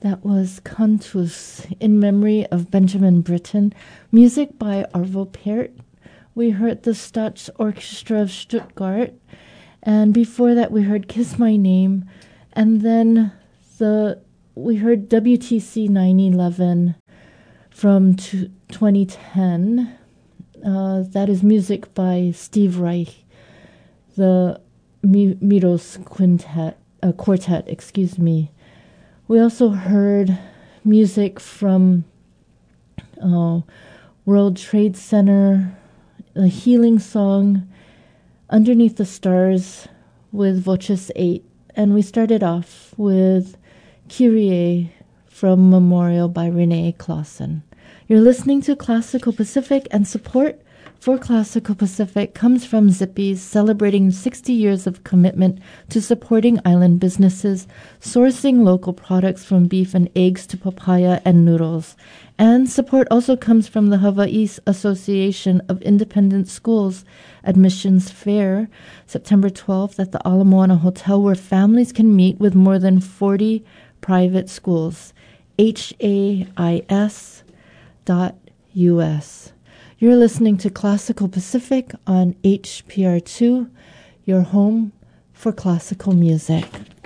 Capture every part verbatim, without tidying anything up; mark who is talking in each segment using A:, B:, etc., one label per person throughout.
A: That was Cantus in memory of Benjamin Britten. Music by Arvo Pärt. We heard the Staatsorchestra of Stuttgart. And before that, we heard Kiss My Name. And then the we heard W T C nine eleven from twenty ten. Uh, that is music by Steve Reich, the Miros Quintet, uh, Quartet, excuse me. We also heard music from uh, World Trade Center, a healing song, Underneath the Stars with Voces eight. And we started off with Kyrie from Memorial by Renee Clausen. You're listening to Classical Pacific, and support for Classical Pacific comes from Zippy's, celebrating sixty years of commitment to supporting island businesses, sourcing local products from beef and eggs to papaya and noodles. And support also comes from the Hawaii Association of Independent Schools Admissions Fair, September twelfth at the Ala Moana Hotel, where families can meet with more than forty private schools. H A I S dot U S. You're listening to Classical Pacific on H P R two, your home for classical music.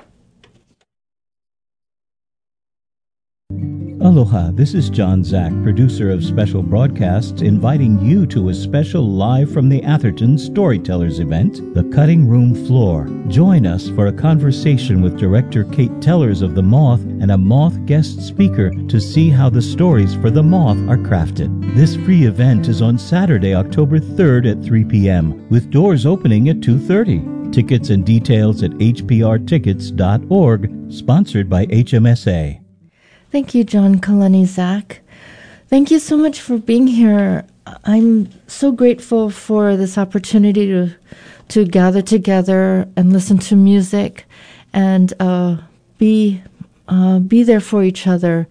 B: Aloha, this is John Zack, producer of Special Broadcasts, inviting you to a special Live from the Atherton Storytellers event, The Cutting Room Floor. Join us for a conversation with director Kate Tellers of The Moth and a Moth guest speaker to see how the stories for The Moth are crafted. This free event is on Saturday, October third at three p.m., with doors opening at two thirty. Tickets and details at h p r tickets dot org, sponsored by H M S A.
A: Thank you, John Kalani Zach. Thank you so much for being here. I'm so grateful for this opportunity to to gather together and listen to music and uh, be uh, be there for each other.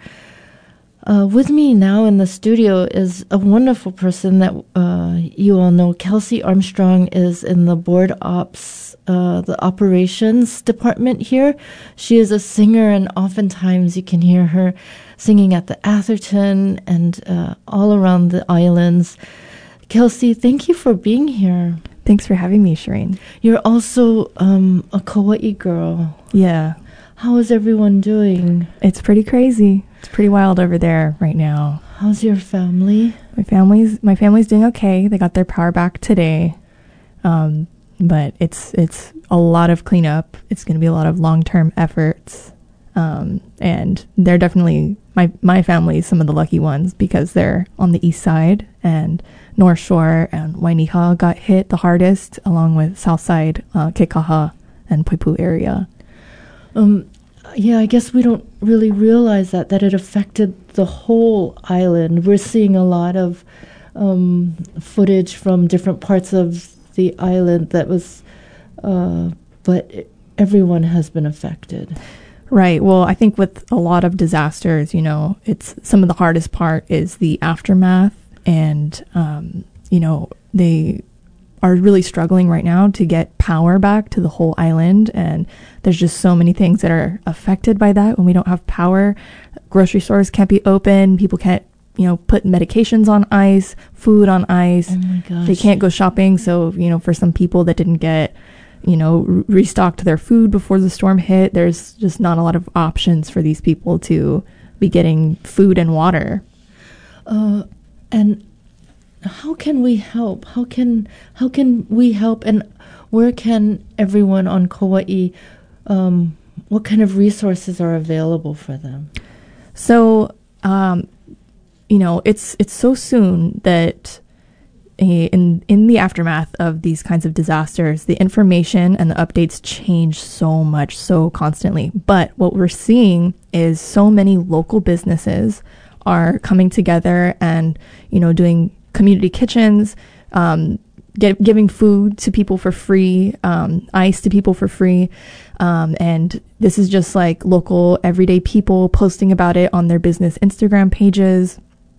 A: Uh, with me now in the studio is a wonderful person that uh, you all know. Kelsey Armstrong is in the board ops, uh, the operations department here. She is a singer, and oftentimes you can hear her singing at the Atherton and uh, all around the islands. Kelsey, thank you for being here.
C: Thanks for having me, Shireen.
A: You're also um, a Kauai girl.
C: Yeah.
A: How is everyone doing?
C: It's pretty crazy. It's pretty wild over there right now.
A: How's your family?
C: My family's my family's doing okay. They got their power back today, um, but it's it's a lot of cleanup. It's going to be a lot of long term efforts, um, and they're definitely my my family is some of the lucky ones because they're on the east side, and North Shore and Wainiha got hit the hardest, along with South Side, uh, Kekaha, and Poipu area.
A: Um. Yeah, I guess we don't really realize that, that it affected the whole island. We're seeing a lot of um, footage from different parts of the island that was, uh, but it, everyone has been affected.
C: Right. Well, I think with a lot of disasters, you know, it's some of the hardest part is the aftermath. And, um, you know, they are really struggling right now to get power back to the whole island. And there's just so many things that are affected by that. When we don't have power, grocery stores can't be open. People can't, you know, put medications on ice, food on ice.
A: Oh my gosh.
C: They can't go shopping. So, you know, for some people that didn't get, you know, re- restocked their food before the storm hit, there's just not a lot of options for these people to be getting food and water.
A: Uh, and how can we help? How can how can we help? And where can everyone on Kauai, um, what kind of resources are available for them?
C: So, um, you know, it's it's so soon that a, in in the aftermath of these kinds of disasters, the information and the updates change so much, so constantly. But what we're seeing is so many local businesses are coming together and, you know, doing community kitchens, um, get, giving food to people for free, um, ice to people for free. Um, and this is just like local everyday people posting about it on their business Instagram pages.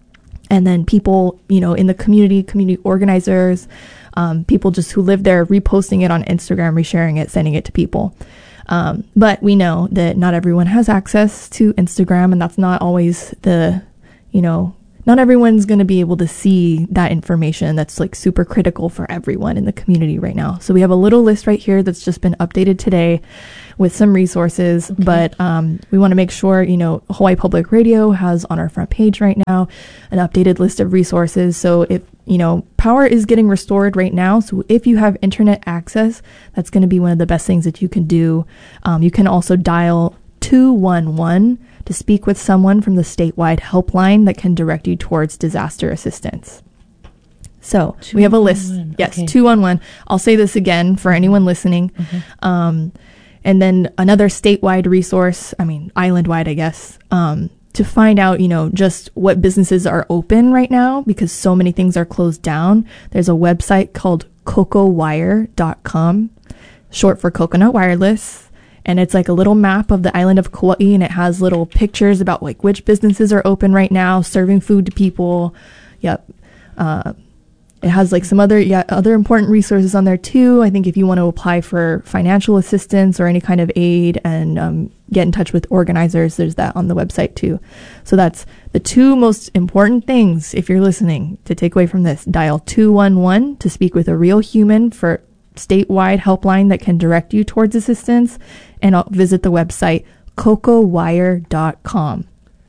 C: And then people, you know, in the community, community organizers, um, people just who live there reposting it on Instagram, resharing it, sending it to people. Um, but we know that not everyone has access to Instagram, and that's not always the, you know, not everyone's going to be able to see that information that's like super critical for everyone in the community right now. So we have a little list right here that's just been updated today with some resources, okay. but um, we want to make sure, you know, Hawaii Public Radio has on our front page right now an updated list of resources. So if, you know, power is getting restored right now. So if you have internet access, that's going to be one of the best things that you can do. Um, you can also dial two one one to speak with someone from the statewide helpline that can direct you towards disaster assistance. So we have a list. Yes, okay. two one one. I'll say this again for anyone listening. Okay. Um, and then another statewide resource, I mean, island-wide, I guess, um, to find out, you know, just what businesses are open right now because so many things are closed down. There's a website called coco wire dot com, short for Coconut Wireless. And it's like a little map of the island of Kauai, and it has little pictures about like which businesses are open right now, serving food to people. Yep. Uh, it has like some other, yeah, other important resources on there too. I think if you want to apply for financial assistance or any kind of aid and um, get in touch with organizers, there's that on the website too. So that's the two most important things, if you're listening, to take away from this. Dial two one one to speak with a real human for statewide helpline that can direct you towards assistance, and I'll visit the website coco wire dot com.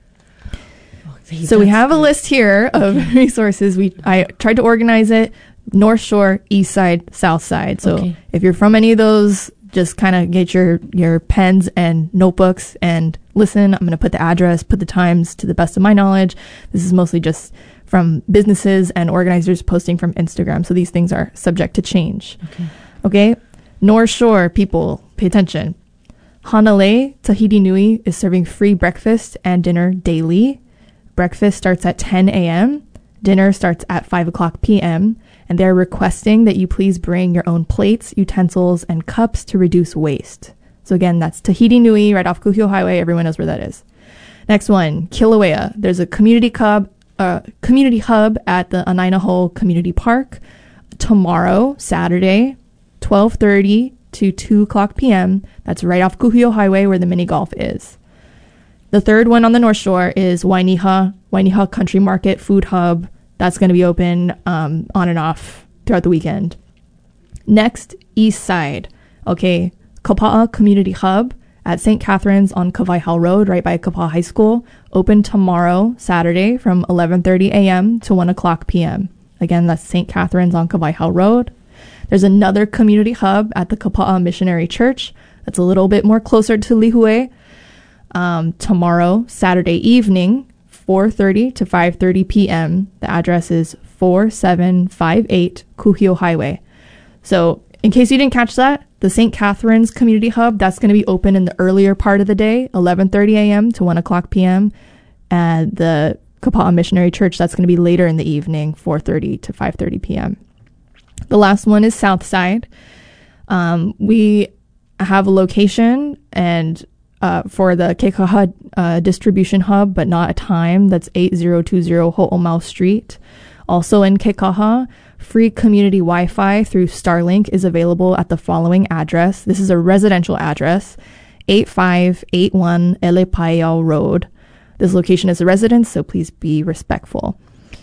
C: Okay, so we have a list here of okay. resources. We I tried to organize it: North Shore, East Side, South Side. So okay. if you're from any of those, just kind of get your your pens and notebooks and listen. I'm going to put the address, put the times to the best of my knowledge. This is mostly just from businesses and organizers posting from Instagram. So these things are subject to change. Okay. Okay. North Shore people, pay attention. Hanalei Tahiti Nui is serving free breakfast and dinner daily. Breakfast starts at ten a.m. Dinner starts at five o'clock p.m. And they're requesting that you please bring your own plates, utensils, and cups to reduce waste. So again, that's Tahiti Nui right off Kuhio Highway. Everyone knows where that is. Next one, Kilauea. There's a community hub Uh, community hub at the Anainaho Community Park tomorrow, Saturday, twelve thirty to two o'clock p.m. That's right off Kuhio Highway where the mini golf is. The third one on the North Shore is Wainiha, Wainiha Country Market Food Hub. That's going to be open um, on and off throughout the weekend. Next, East Side. Okay, Kapa'a Community Hub at Saint Catherine's on Kawaihaʻi Road, right by Kapa'a High School. Open tomorrow, Saturday, from eleven thirty a.m. to one o'clock p.m. Again, that's Saint Catherine's on Kawaihaʻi Road. There's another community hub at the Kapa'a Missionary Church. That's a little bit more closer to Lihue. Um, tomorrow, Saturday evening, four thirty to five thirty p.m. The address is four seven five eight Kuhio Highway. So, in case you didn't catch that, the Saint Catherine's Community Hub, that's going to be open in the earlier part of the day, eleven thirty a.m. to one o'clock p.m. And the Kapa'a Missionary Church, that's going to be later in the evening, four thirty to five thirty p.m. The last one is Southside. Um, we have a location and uh, for the Kekaha uh, distribution hub, but not a time. That's eight zero two zero Ho'omau Street. Also in Kekaha, free community Wi-Fi through Starlink is available at the following address. This is a residential address, eight five eight one Elepaiao Road. This location is a residence, so please be respectful.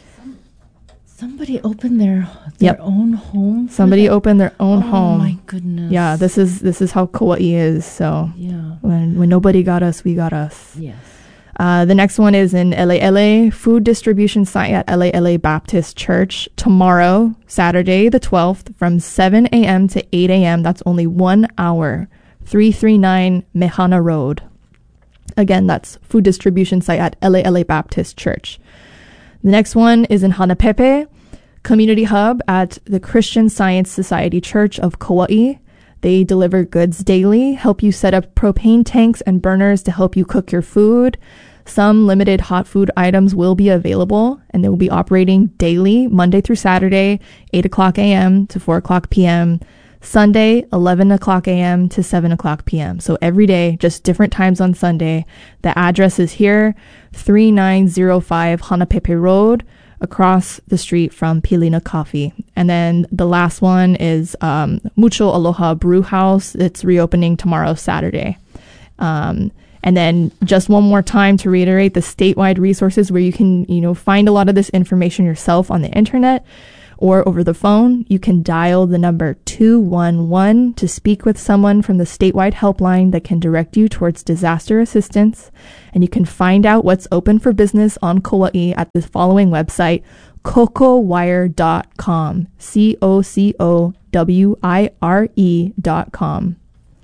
A: Somebody opened their their
C: yep.
A: own home.
C: Somebody opened their own
A: oh,
C: home.
A: Oh my goodness!
C: Yeah, this is this is how Kauai is. So
A: yeah,
C: when when nobody got us, we got us.
A: Yes.
C: Uh, the next one is in L A L A, food distribution site at L A L A Baptist Church tomorrow, Saturday the twelfth, from seven a.m. to eight a.m. That's only one hour. three thirty-nine Mehana Road. Again, that's food distribution site at L A L A Baptist Church. The next one is in Hanapepe, community hub at the Christian Science Society Church of Kauai. They deliver goods daily, help you set up propane tanks and burners to help you cook your food. Some limited hot food items will be available, and they will be operating daily, Monday through Saturday, eight o'clock a.m. to four o'clock p.m., Sunday, eleven o'clock a.m. to seven o'clock p.m. So every day, just different times on Sunday. The address is here, thirty-nine oh five Hanapepe Road, across the street from Pilina Coffee. And then the last one is um, Mucho Aloha Brew House. It's reopening tomorrow, Saturday. Um, and then just one more time to reiterate the statewide resources where you can, you know, find a lot of this information yourself on the internet or over the phone. You can dial the number two one one to speak with someone from the statewide helpline that can direct you towards disaster assistance. And you can find out what's open for business on Kauai at the following website, cocowire dot com, C O C O W I R E dot com.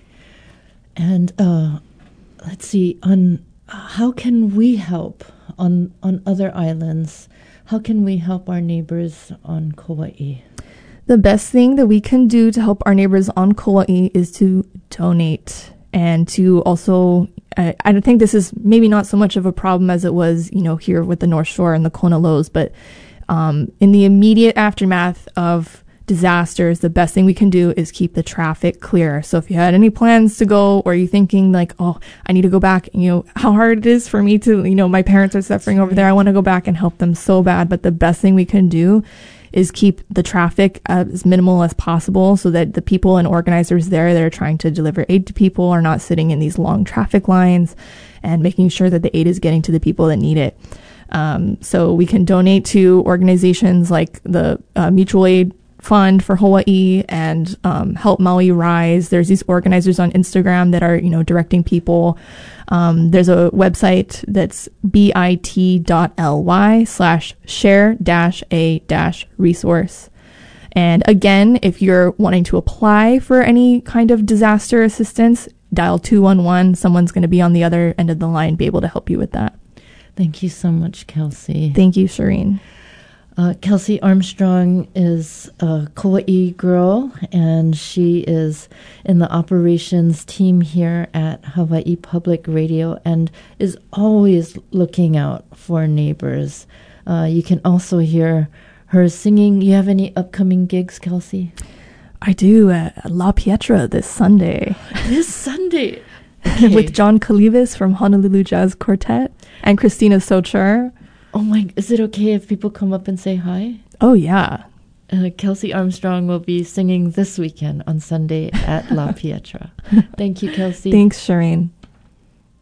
A: And uh, let's see, on how can we help on on other islands? How can we help our neighbors on Kauai?
C: The best thing that we can do to help our neighbors on Kauai is to donate and to also, I, I think this is maybe not so much of a problem as it was, you know, here with the North Shore and the Kona Lows, but um, in the immediate aftermath of disasters, the best thing we can do is keep the traffic clear. So if you had any plans to go, or you're thinking like, oh, I need to go back, you know, how hard it is for me to, you know, my parents are suffering over there. I want to go back and help them so bad. But the best thing we can do is keep the traffic as minimal as possible so that the people and organizers there that are trying to deliver aid to people are not sitting in these long traffic lines, and making sure that the aid is getting to the people that need it. Um, so we can donate to organizations like the uh, Mutual Aid Fund for Hawaii and um, Help Maui Rise. There's these organizers on Instagram that are, you know, directing people. Um, there's a website that's bit.ly slash share dash a dash resource. And again, if you're wanting to apply for any kind of disaster assistance, dial two one one. Someone's going to be on the other end of the line, be able to help you with that.
A: Thank you so much, Kelsey.
C: Thank you, Shireen.
A: Uh, Kelsey Armstrong is a Kauai girl, and she is in the operations team here at Hawaii Public Radio and is always looking out for neighbors. Uh, you can also hear her singing. You have any upcoming gigs, Kelsey?
C: I do at La Pietra this Sunday.
A: This Sunday? Okay.
C: With John Calives from Honolulu Jazz Quartet and Christina Socher.
A: Oh my, is it okay if people come up and say hi?
C: Oh, yeah.
A: Uh, Kelsey Armstrong will be singing this weekend on Sunday at La Pietra. Thank you, Kelsey.
C: Thanks, Shireen.